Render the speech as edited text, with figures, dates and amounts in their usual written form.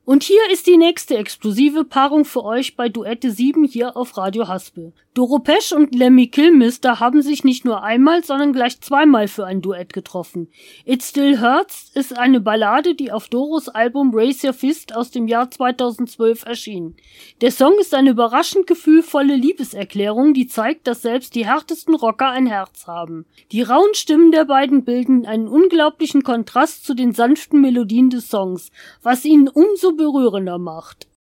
Und hier ist die nächste explosive Paarung für euch bei Duette 7 hier auf Radio Haspel. Doro Pesch und Lemmy Kilmister haben sich nicht nur einmal, sondern gleich zweimal für ein Duett getroffen. It Still Hurts ist eine Ballade, die auf Doros Album Raise Your Fist aus dem Jahr 2012 erschien. Der Song ist eine überraschend gefühlvolle Liebeserklärung, die zeigt, dass selbst die härtesten Rocker ein Herz haben. Die rauen Stimmen der beiden bilden einen unglaublichen Kontrast zu den sanften Melodien des Songs, was ihn umso berührender macht.